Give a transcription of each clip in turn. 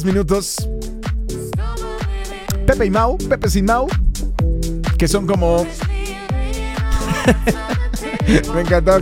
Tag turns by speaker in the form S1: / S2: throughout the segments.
S1: Minutos. Pepe y Mau, Pepe sin Mau, que son como... Me encantó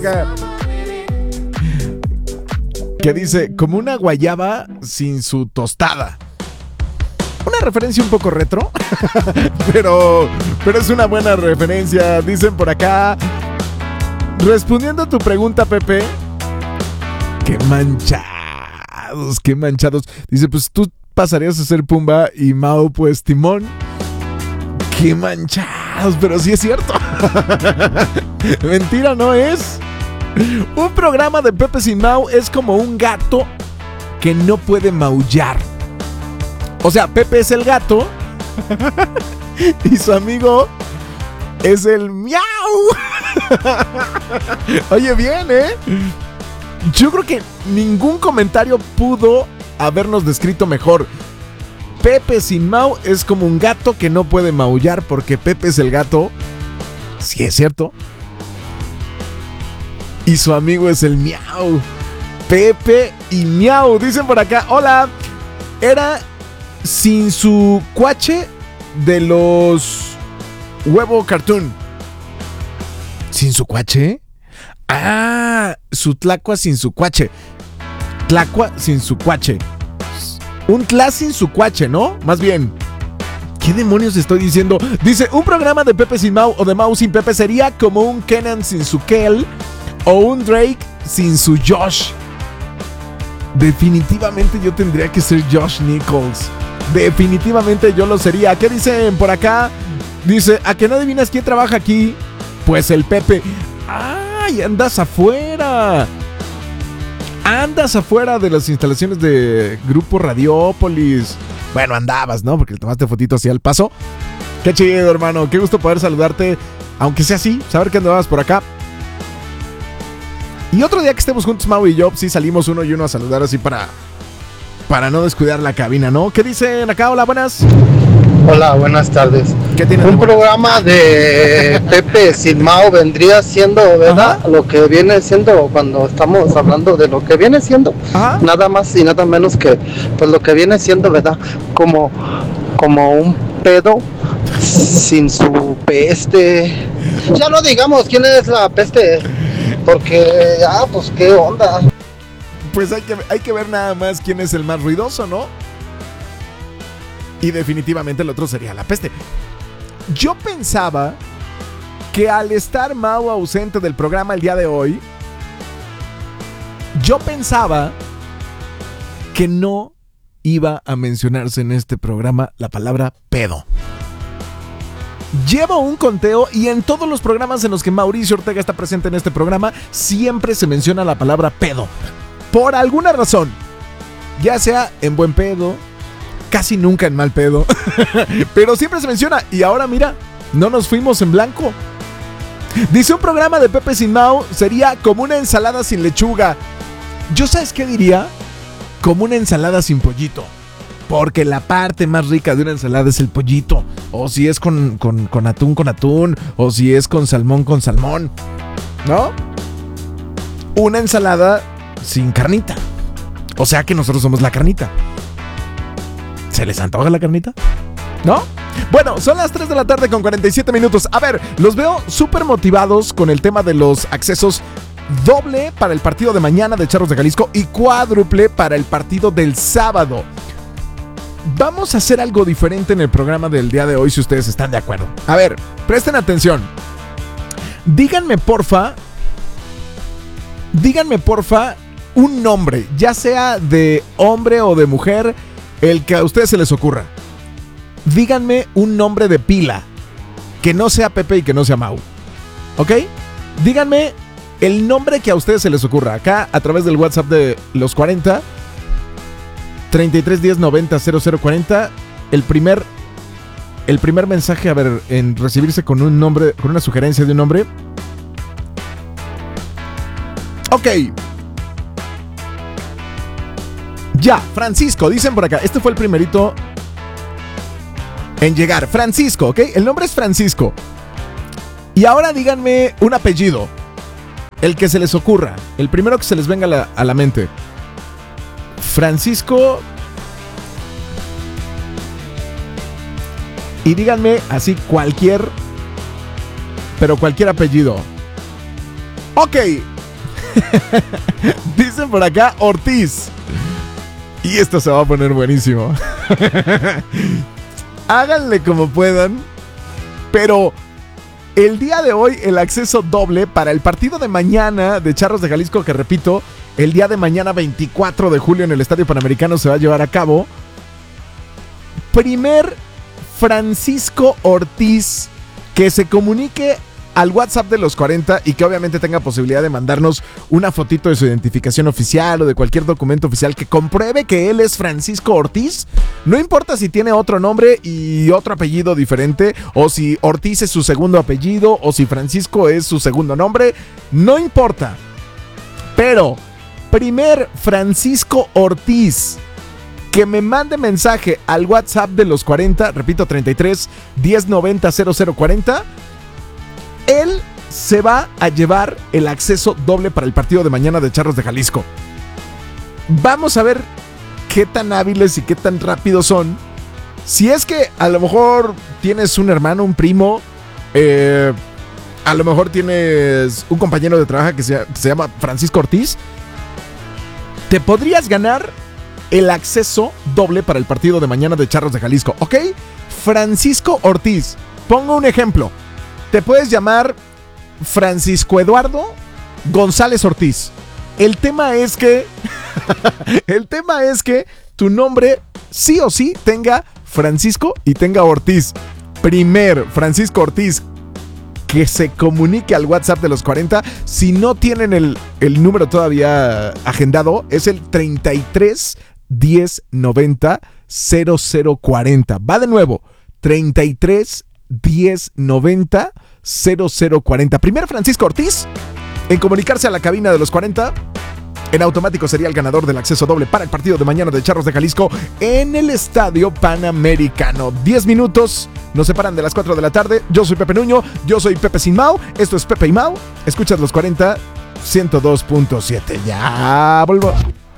S1: que dice, como una guayaba sin su tostada. Una referencia un poco retro, pero es una buena referencia. Dicen por acá, respondiendo a tu pregunta, Pepe, qué manchados. Dice, pues tú pasarías a ser Pumba y Mau pues Timón. Qué manchados, pero sí es cierto. Mentira no es. Un programa de Pepe sin Mau es como un gato que no puede maullar. O sea, Pepe es el gato y su amigo es el miau. Oye, bien, ¿eh? Yo creo que ningún comentario pudo habernos descrito mejor. Pepe sin Mau es como un gato que no puede maullar porque Pepe es el gato. Sí, es cierto. Y su amigo es el miau. Pepe y miau. Dicen por acá, hola. Era sin su cuache de los huevo cartoon. ¿Sin su cuache? Ah, su tlacua sin su cuache. Tlacua sin su cuache. Un tla sin su cuache, ¿no? Más bien, ¿qué demonios estoy diciendo? Dice, un programa de Pepe sin Mau o de Mau sin Pepe sería como un Kenan sin su Kel o un Drake sin su Josh. Definitivamente yo tendría que ser Josh Nichols. Definitivamente yo lo sería. ¿Qué dicen por acá? Dice, ¿a que no adivinas quién trabaja aquí? Pues el Pepe. ¡Ay, andas afuera! Andas afuera de las instalaciones de Grupo Radiópolis. Bueno, andabas, ¿no? Porque le tomaste fotito así al paso. Qué chido, hermano. Qué gusto poder saludarte. Aunque sea así, saber que andabas por acá. Y otro día que estemos juntos, Mau y yo, sí salimos uno y uno a saludar así para no descuidar la cabina, ¿no? ¿Qué dicen acá? Hola, buenas.
S2: Hola, buenas tardes.
S1: ¿Qué tienes?
S2: Un programa de Pepe sin Mau vendría siendo, ¿verdad? Ajá. Lo que viene siendo cuando estamos hablando de lo que viene siendo. Ajá. Nada más y nada menos que pues lo que viene siendo, ¿verdad? Como un pedo sin su peste. Ya no digamos quién es la peste, porque pues qué onda.
S1: Pues hay que ver nada más quién es el más ruidoso, ¿no? Y definitivamente el otro sería la peste. Yo pensaba que al estar Mau ausente del programa el día de hoy, yo pensaba que no iba a mencionarse en este programa la palabra pedo. Llevo un conteo y en todos los programas en los que Mauricio Ortega está presente en este programa, siempre se menciona la palabra pedo. Por alguna razón, ya sea en buen pedo, casi nunca en mal pedo, pero siempre se menciona. Y ahora mira, no nos fuimos en blanco. Dice, un programa de Pepe sin Mau sería como una ensalada sin lechuga. Yo, ¿sabes qué diría? Como una ensalada sin pollito, porque la parte más rica de una ensalada es el pollito. O si es con atún, con atún. O si es con salmón, ¿no? Una ensalada sin carnita. O sea que nosotros somos la carnita. ¿Se les antoja la carnita? ¿No? Bueno, son las 3 de la tarde con 47 minutos. A ver, los veo súper motivados con el tema de los accesos doble para el partido de mañana de Charros de Jalisco y cuádruple para el partido del sábado. Vamos a hacer algo diferente en el programa del día de hoy, si ustedes están de acuerdo. A ver, presten atención. Díganme porfa un nombre, ya sea de hombre o de mujer, el que a ustedes se les ocurra. Díganme un nombre de pila, que no sea Pepe y que no sea Mau, ¿ok? Díganme el nombre que a ustedes se les ocurra. Acá, a través del WhatsApp de los 40 33 10 90 0040. El primer mensaje, a ver, en recibirse con un nombre, con una sugerencia de un nombre. Ok. Ya, Francisco, dicen por acá. Este fue el primerito en llegar. Francisco, ¿ok? El nombre es Francisco. Y ahora díganme un apellido. El que se les ocurra. El primero que se les venga a la mente. Francisco Y díganme así cualquier apellido. Ok. Dicen por acá Ortiz. Y esto se va a poner buenísimo. Háganle como puedan. Pero el día de hoy el acceso doble para el partido de mañana de Charros de Jalisco, que repito, el día de mañana 24 de julio en el Estadio Panamericano se va a llevar a cabo. Primer Francisco Ortiz que se comunique al WhatsApp de los 40 y que obviamente tenga posibilidad de mandarnos una fotito de su identificación oficial o de cualquier documento oficial que compruebe que él es Francisco Ortiz. No importa si tiene otro nombre y otro apellido diferente, o si Ortiz es su segundo apellido, o si Francisco es su segundo nombre, no importa. Pero primer Francisco Ortiz que me mande mensaje al WhatsApp de los 40, repito, 33 1090 0040, él se va a llevar el acceso doble para el partido de mañana de Charros de Jalisco. Vamos a ver qué tan hábiles y qué tan rápidos son. Si es que a lo mejor tienes un hermano, un primo, a lo mejor tienes un compañero de trabajo que se llama Francisco Ortiz, te podrías ganar el acceso doble para el partido de mañana de Charros de Jalisco, ¿ok? Francisco Ortiz, pongo un ejemplo. Te puedes llamar Francisco Eduardo González Ortiz. El tema es que tu nombre sí o sí tenga Francisco y tenga Ortiz. Primer Francisco Ortiz que se comunique al WhatsApp de los 40. Si no tienen el número todavía agendado, es el 33 1090 0040. Va de nuevo, 33 1090 0040. Primer Francisco Ortiz en comunicarse a la cabina de los 40. En automático sería el ganador del acceso doble para el partido de mañana de Charros de Jalisco en el Estadio Panamericano. 10 minutos nos separan de las 4 de la tarde. Yo soy Pepe Nuño, yo soy Pepe Sin Mau. Esto es Pepe y Mau. Escuchas los 40 102.7. Ya volvemos.